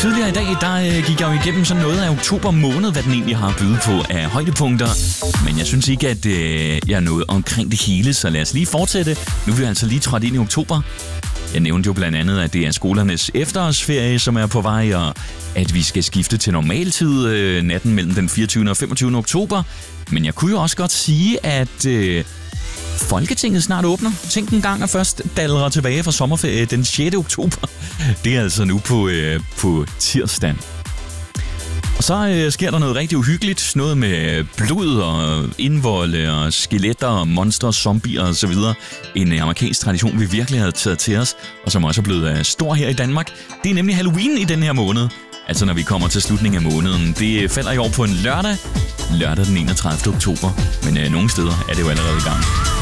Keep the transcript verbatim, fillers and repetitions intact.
tidligere i dag, der øh, gik jeg jo igennem sådan noget af oktober måned, hvad den egentlig har at byde på af højdepunkter. Men jeg synes ikke, at øh, jeg er nået omkring det hele, så lad os lige fortsætte. Nu er vi altså lige trådt ind i oktober. Jeg nævnte jo blandt andet, at det er skolernes efterårsferie, som er på vej, og at vi skal skifte til normaltid øh, natten mellem den fireogtyvende og femogtyvende oktober. Men jeg kunne jo også godt sige, at øh, Folketinget snart åbner. Tænk en gang at først dalre tilbage fra sommerferie den sjette oktober. Det er altså nu på, øh, på tirsdag. Og så øh, sker der noget rigtig uhyggeligt. Noget med blod og indvolde og skeletter og monster, zombier og så videre. En øh, amerikansk tradition, vi virkelig havde taget til os, og som også er blevet øh, stor her i Danmark. Det er nemlig Halloween i den her måned. Altså når vi kommer til slutningen af måneden. Det falder i år på en lørdag. Lørdag den enogtredivte oktober. Men øh, nogle steder er det jo allerede i gang.